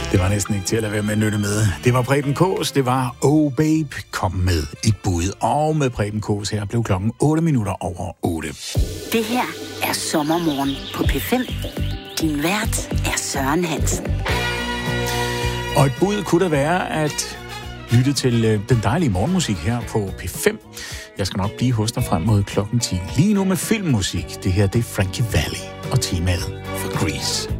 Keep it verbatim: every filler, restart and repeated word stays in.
Det var næsten ikke til at lade være med at nytte med. Det var Preben Kaas, det var Oh Babe, kom med et bud. Og med Preben Kaas her blev klokken otte minutter over otte. Det her er Sommermorgen på P fem. Din vært er Søren Hansen. Og et bud kunne da være at lytte til øh, den dejlige morgenmusik her på P fem. Jeg skal nok blive hos dig frem mod klokken ti. Lige nu med filmmusik. Det her det er Frankie Valli og temaet for Grease.